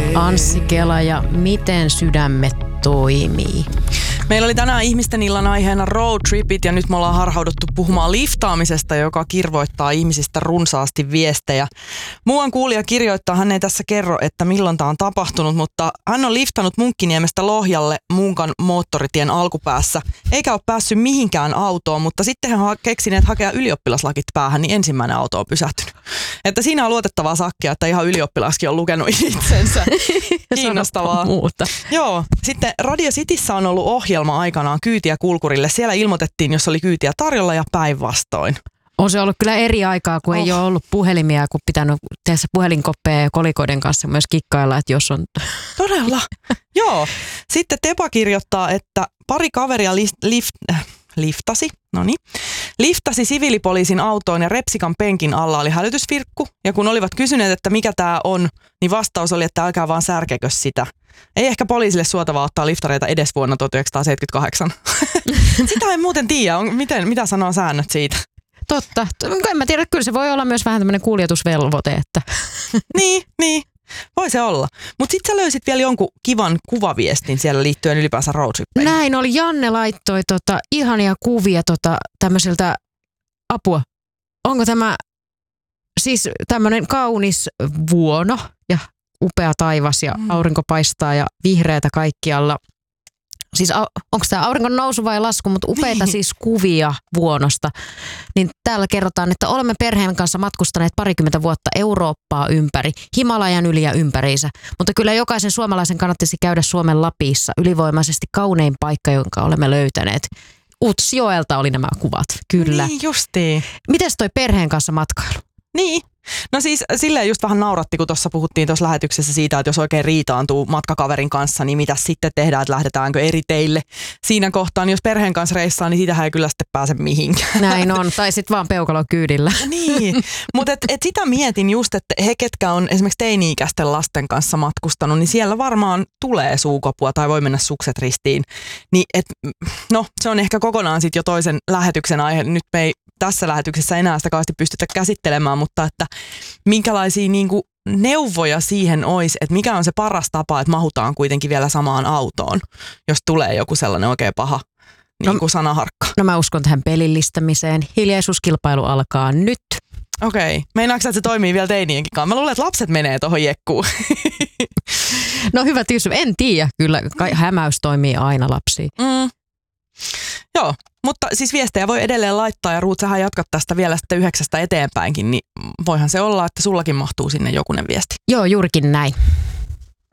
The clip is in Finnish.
Anssi Kela ja miten sydämet toimii. Meillä oli tänään ihmisten illan aiheena roadtripit ja nyt me ollaan harhauduttu puhumaan liftaamisesta, joka kirvoittaa ihmisistä runsaasti viestejä. Muuan kuulija kirjoittaa, hän ei tässä kerro, että milloin tämä on tapahtunut, mutta hän on liftanut Munkkiniemestä Lohjalle Munkan moottoritien alkupäässä, eikä ole päässyt mihinkään autoon, mutta sitten hän keksineet hakea ylioppilaslakit päähän, niin ensimmäinen auto on pysähtynyt. Että siinä on luotettavaa sakkia, että ihan ylioppilaskin on lukenut itsensä. Kiinnostavaa. Muuta. Joo, sitten Radio Cityssä on ollut ohjelma aikanaan Kyytiä kulkurille. Siellä ilmoitettiin, jos oli kyytiä tarjolla ja päinvastoin. On se ollut kyllä eri aikaa, kun ei ole ollut puhelimia, kun pitänyt tehdä puhelinkoppeja ja kolikoiden kanssa myös kikkailla, että jos on... Todella? Joo. Sitten Tepa kirjoittaa, että pari kaveria liftasi siviilipoliisin autoon ja repsikan penkin alla oli hälytysvirkku. Ja kun olivat kysyneet, että mikä tämä on, niin vastaus oli, että älkää vaan särkekö sitä. Ei ehkä poliisille suotavaa ottaa liftareita edes vuonna 1978. Sitä ei muuten tiedä. Mitä sanoo säännöt siitä? Totta. En mä tiedä, kyllä se voi olla myös vähän tämmöinen kuljetusvelvoite. Että. Niin. Voi se olla. Mutta sitten sä löysit vielä jonkun kivan kuvaviestin siellä liittyen ylipäänsä roadtrippeihin. Näin oli. Janne laittoi ihania kuvia tämmöiseltä apua. Onko tämä siis tämmöinen kaunis vuono ja upea taivas ja aurinko paistaa ja vihreätä kaikkialla. Siis onko tämä auringon nousu vai lasku, mutta upeita siis kuvia vuonosta. Niin täällä kerrotaan, että olemme perheen kanssa matkustaneet 20 vuotta Eurooppaa ympäri, Himalajan yli ja ympäriinsä. Mutta kyllä jokaisen suomalaisen kannattaisi käydä Suomen Lapissa, ylivoimaisesti kaunein paikka, jonka olemme löytäneet. Utsjoelta oli nämä kuvat, kyllä. Niin justiin. Mites toi perheen kanssa matkailu? Niin. No siis silleen just vähän nauratti, kun tuossa puhuttiin tuossa lähetyksessä siitä, että jos oikein riitaantuu matkakaverin kanssa, niin mitä sitten tehdään, että lähdetäänkö eri teille siinä kohtaa. Niin jos perheen kanssa reissaa, niin siitähän ei kyllä sitten pääse mihinkään. Näin on, tai sitten vaan peukalo kyydillä. Niin, mutta et sitä mietin just, että he, ketkä on esimerkiksi teini-ikäisten lasten kanssa matkustanut, niin siellä varmaan tulee suukopua tai voi mennä sukset ristiin. Niin no se on ehkä kokonaan sitten jo toisen lähetyksen aihe. Nyt me ei tässä lähetyksessä enää sitä kauheasti pystytä käsittelemään, mutta että minkälaisia niinku neuvoja siihen olisi, että mikä on se paras tapa, että mahutaan kuitenkin vielä samaan autoon, jos tulee joku sellainen oikein paha niinku sanaharkka. No mä uskon tähän pelillistämiseen. Hiljaisuuskilpailu alkaa nyt. Okei. Meinaatko, että se toimii vielä teinienkin kanssa? Mä luulen, että lapset menee tuohon jekkuun. No hyvä tietysti. En tiedä. Kyllä hämäys toimii aina lapsiin. Joo, mutta siis viestejä voi edelleen laittaa ja Ruut, sähän jatkat tästä vielä sitten 9 eteenpäinkin, niin voihan se olla, että sullakin mahtuu sinne jokunen viesti. Joo, juurikin näin.